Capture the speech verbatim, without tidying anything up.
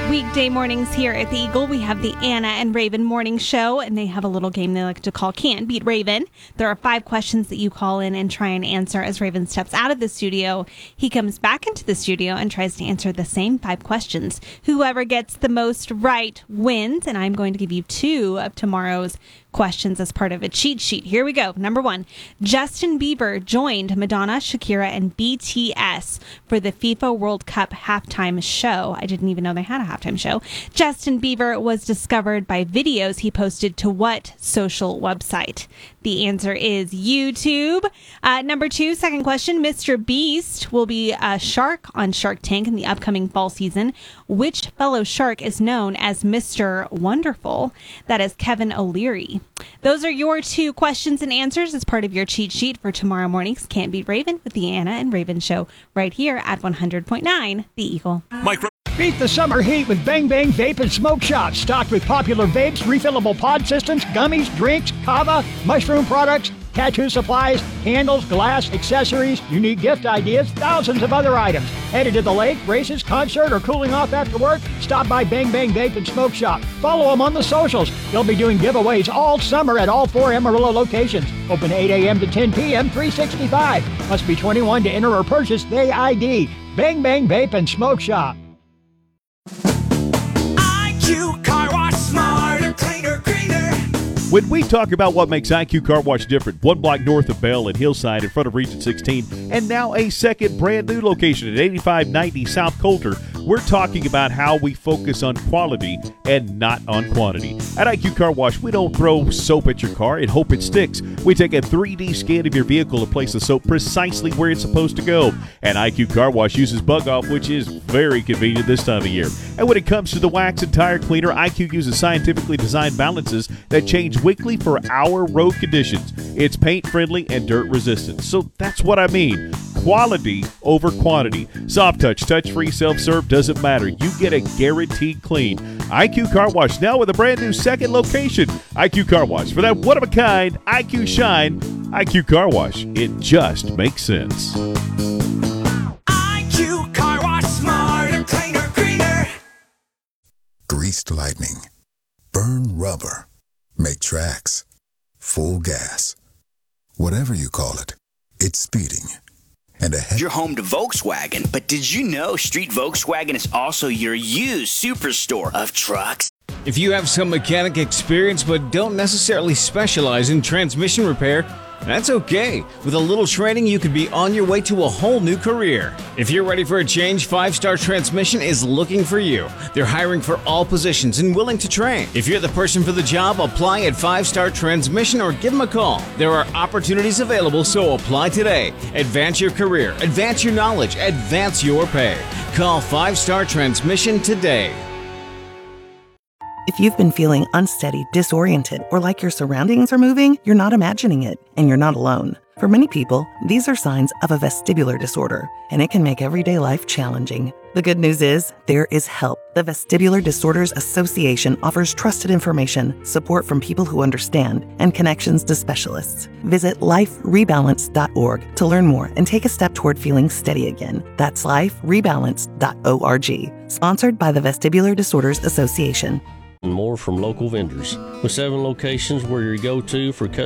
Weekday mornings here at the Eagle, we have the Anna and Raven Morning Show, and they have a little game they like to call Can't Beat Raven. There are five questions that you call in and try and answer. As Raven steps out of the studio, he comes back into the studio and tries to answer the same five questions. Whoever gets the most right wins, and I'm going to give you two of tomorrow's questions as part of a cheat sheet. Here we go. Number one, Justin Bieber joined Madonna, Shakira, and B T S for the FIFA World Cup halftime show. I didn't even know they had a halftime show. Justin Bieber was discovered by videos he posted to what social website? The answer is YouTube. Uh, number two, second question, Mister Beast will be a shark on Shark Tank in the upcoming fall season. Which fellow shark is known as Mister Wonderful? That is Kevin O'Leary. Those are your two questions and answers as part of your cheat sheet for tomorrow morning's Can't Beat Raven with the Anna and Raven Show right here at one hundred point nine The Eagle. Micro- Beat the summer heat with Bang Bang Vape and Smoke Shop. Stocked with popular vapes, refillable pod systems, gummies, drinks, kava, mushroom products, tattoo supplies, candles, glass, accessories, unique gift ideas, thousands of other items. Headed to the lake, races, concert, or cooling off after work? Stop by Bang Bang Vape and Smoke Shop. Follow them on the socials. They'll be doing giveaways all summer at all four Amarillo locations. Open eight a.m. to ten p.m., three sixty-five. Must be twenty-one to enter or purchase Day I D. Bang Bang Vape and Smoke Shop. I Q Car Wash, smarter, cleaner, greener. When we talk about what makes I Q Car Wash different, one block north of Bell and Hillside in front of Region sixteen, and now a second brand new location at eighty-five ninety South Coulter, we're talking about how we focus on quality and not on quantity. At I Q Car Wash, we don't throw soap at your car and hope it sticks. We take a three D scan of your vehicle and place the soap precisely where it's supposed to go. And I Q Car Wash uses Bug Off, which is very convenient this time of year. And when it comes to the wax and tire cleaner, I Q uses scientifically designed balances that change weekly for our road conditions. It's paint friendly and dirt resistant. So that's what I mean. Quality over quantity. Soft touch, touch-free, self-serve, doesn't matter. You get a guaranteed clean. I Q Car Wash now with a brand new second location. I Q Car Wash. For that one-of-a-kind I Q shine, I Q Car Wash. It just makes sense. I Q Car Wash, smarter, cleaner, greener. Greased lightning. Burn rubber. Make tracks. Full gas. Whatever you call it, it's speeding. And ahead. You're home to Volkswagen, but did you know Street Volkswagen is also your used superstore of trucks? If you have some mechanic experience but don't necessarily specialize in transmission repair, that's okay. With a little training, you could be on your way to a whole new career. If you're ready for a change, Five Star Transmission is looking for you. They're hiring for all positions and willing to train. If you're the person for the job, apply at Five Star Transmission or give them a call. There are opportunities available, so apply today. Advance your career, advance your knowledge, advance your pay. Call Five Star Transmission today. If you've been feeling unsteady, disoriented, or like your surroundings are moving, you're not imagining it, and you're not alone. For many people, these are signs of a vestibular disorder, and it can make everyday life challenging. The good news is, there is help. The Vestibular Disorders Association offers trusted information, support from people who understand, and connections to specialists. Visit life rebalance dot org to learn more and take a step toward feeling steady again. That's life rebalance dot org. Sponsored by the Vestibular Disorders Association. And more from local vendors. With seven locations where you go to for